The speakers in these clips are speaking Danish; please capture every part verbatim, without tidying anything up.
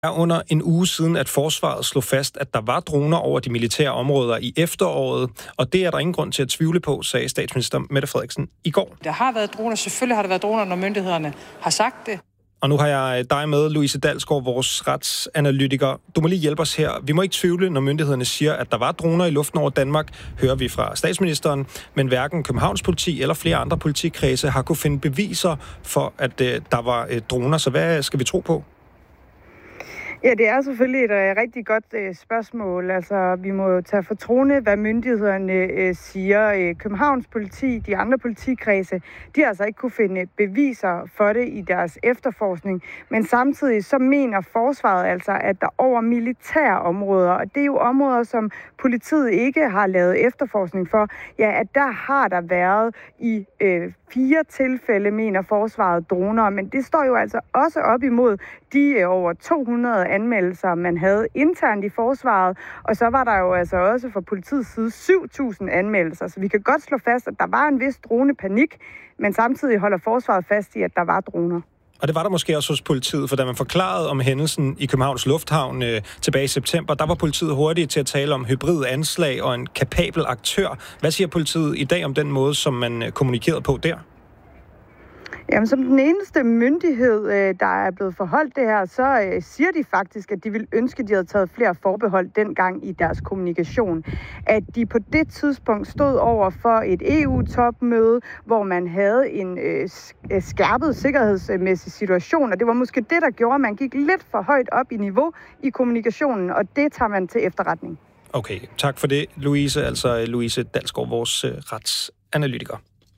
er under en uge siden, at forsvaret slog fast, at der var droner over de militære områder i efteråret, og det er der ingen grund til at tvivle på, sagde statsminister Mette Frederiksen i går. Der har været droner, selvfølgelig har der været droner, når myndighederne har sagt det. Og nu har jeg dig med, Louise Dalsgaard, vores retsanalytiker. Du må lige hjælpe os her. Vi må ikke tvivle, når myndighederne siger, at der var droner i luften over Danmark, hører vi fra statsministeren, men hverken Københavns politi eller flere andre politikredse har kunne finde beviser for, at øh, der var øh, droner. Så hvad skal vi tro på? Ja, det er selvfølgelig et uh, rigtig godt uh, spørgsmål. Altså, vi må jo tage for troende, hvad myndighederne uh, siger. Uh, Københavns politi, de andre politikredse, de har altså ikke kunne finde beviser for det i deres efterforskning. Men samtidig så mener forsvaret altså, at der over militære områder, og det er jo områder, som politiet ikke har lavet efterforskning for, ja, at der har der været i uh, fire tilfælde, mener forsvaret, droner. Men det står jo altså også op imod de uh, over to hundrede anmeldelser, man havde internt i forsvaret, og så var der jo altså også fra politiets side syv tusind anmeldelser, så vi kan godt slå fast, at der var en vis dronepanik, men samtidig holder forsvaret fast i, at der var droner. Og det var der måske også hos politiet, for da man forklarede om hændelsen i Københavns Lufthavn øh, tilbage i september, der var politiet hurtige til at tale om hybrid anslag og en kapabel aktør. Hvad siger politiet i dag om den måde, som man øh, kommunikerede på der? Jamen, som den eneste myndighed, der er blevet forholdt det her, så siger de faktisk, at de ville ønske, at de havde taget flere forbehold dengang i deres kommunikation. At de på det tidspunkt stod over for et E U-topmøde, hvor man havde en øh, skærpet sikkerhedsmæssig situation, og det var måske det, der gjorde, at man gik lidt for højt op i niveau i kommunikationen, og det tager man til efterretning. Okay, tak for det, Louise, altså Louise Dalsgaard, vores øh, retsanalytiker.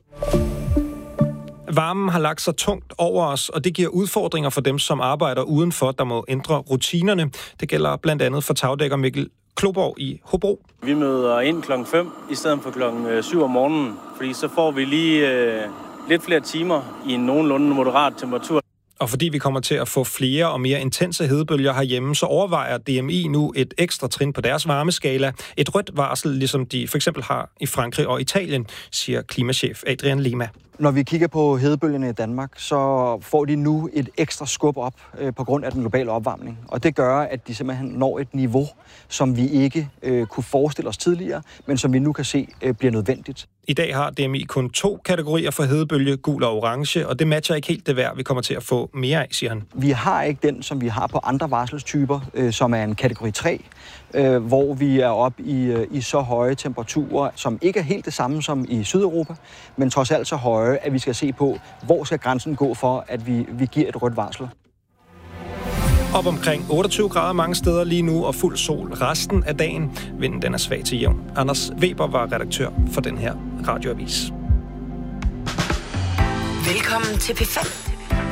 Varmen har lagt sig tungt over os, og det giver udfordringer for dem, som arbejder udenfor, der må ændre rutinerne. Det gælder blandt andet for tagdækker Mikkel Kloborg i Hobro. Vi møder ind klokken fem i stedet for klokken syv om morgenen, fordi så får vi lige øh, lidt flere timer i en nogenlunde moderat temperatur. Og fordi vi kommer til at få flere og mere intense hedebølger herhjemme, så overvejer D M I nu et ekstra trin på deres varmeskala. Et rødt varsel, ligesom de for eksempel har i Frankrig og Italien, siger klimachef Adrian Lima. Når vi kigger på hedebølgerne i Danmark, så får de nu et ekstra skub op øh, på grund af den globale opvarmning. Og det gør, at de simpelthen når et niveau, som vi ikke øh, kunne forestille os tidligere, men som vi nu kan se øh, bliver nødvendigt. I dag har D M I kun to kategorier for hedebølge, gul og orange, og det matcher ikke helt det vejr, vi kommer til at få mere af, siger han. Vi har ikke den, som vi har på andre varselstyper, øh, som er en kategori tre, øh, hvor vi er oppe i, øh, i så høje temperaturer, som ikke er helt det samme som i Sydeuropa, men trods alt så høje, at vi skal se på, hvor skal grænsen gå for, at vi, vi giver et rødt varsel. Op omkring otteogtyve grader mange steder lige nu, og fuld sol resten af dagen. Vinden den er svag til jævn. Anders Weber var redaktør for den her radioavis. Velkommen til P fem.